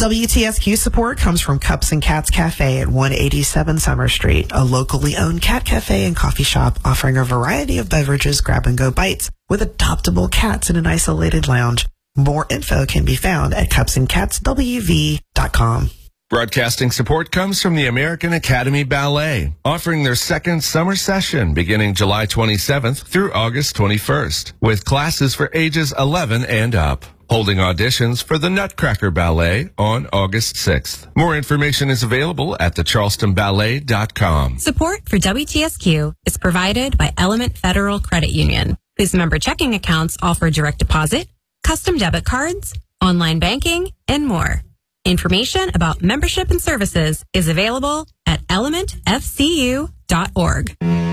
WTSQ support comes from Cups and Cats Cafe at 187 Summer Street, a locally owned cat cafe and coffee shop offering a variety of beverages, grab-and-go bites with adoptable cats in an isolated lounge. More info can be found at cupsandcatswv.com. Broadcasting support comes from the American Academy Ballet, offering their second summer session beginning July 27th through August 21st, with classes for ages 11 and up. Holding auditions for the Nutcracker Ballet on August 6th. More information is available at thecharlestonballet.com. Support for WTSQ is provided by Element Federal Credit Union, whose member checking accounts offer direct deposit, custom debit cards, online banking, and more. Information about membership and services is available at elementfcu.org.